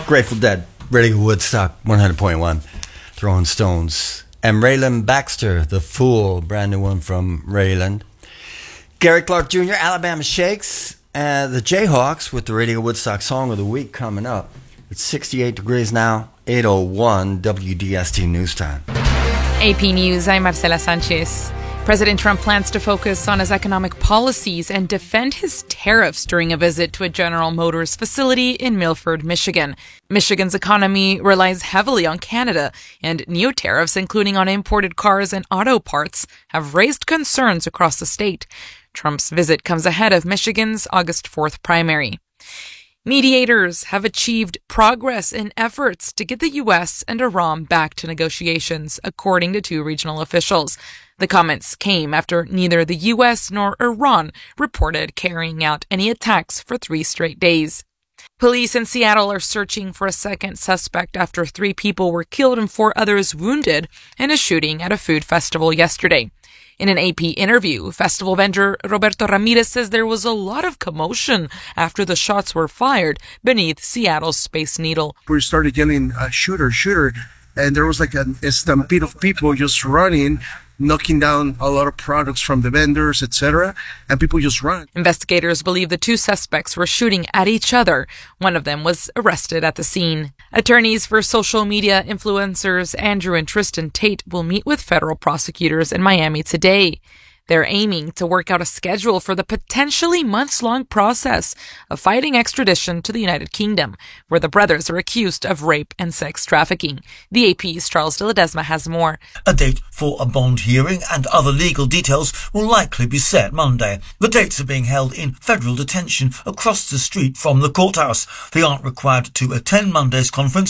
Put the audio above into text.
Grateful Dead, Radio Woodstock, 100.1, Throwing Stones. And Raylan Baxter, The Fool, brand new one from Raylan. Gary Clark Jr., Alabama Shakes, the Jayhawks with the Radio Woodstock Song of the Week coming up. It's 68 degrees now, 8:01 WDST News Time. AP News, I'm Marcela Sanchez. President Trump plans to focus on his economic policies and defend his tariffs during a visit to a General Motors facility in Milford, Michigan. Michigan's economy relies heavily on Canada, and new tariffs, including on imported cars and auto parts, have raised concerns across the state. Trump's visit comes ahead of Michigan's August 4th primary. Mediators have achieved progress in efforts to get the U.S. and Iran back to negotiations, according to two regional officials. The comments came after neither the U.S. nor Iran reported carrying out any attacks for 3 straight days. Police in Seattle are searching for a second suspect after 3 people were killed and 4 others wounded in a shooting at a food festival yesterday. In an AP interview, festival vendor Roberto Ramirez says there was a lot of commotion after the shots were fired beneath Seattle's Space Needle. We started yelling, shooter, shooter, and there was like a stampede of people just running, knocking down a lot of products from the vendors, etc., and people just run. Investigators believe the 2 suspects were shooting at each other. One of them was arrested at the scene. Attorneys for social media influencers Andrew and Tristan Tate will meet with federal prosecutors in Miami today. They're aiming to work out a schedule for the potentially months-long process of fighting extradition to the United Kingdom, where the brothers are accused of rape and sex trafficking. The AP's Charles de Ledesma has more. A date for a bond hearing and other legal details will likely be set Monday. The dates are being held in federal detention across the street from the courthouse. They aren't required to attend Monday's conference,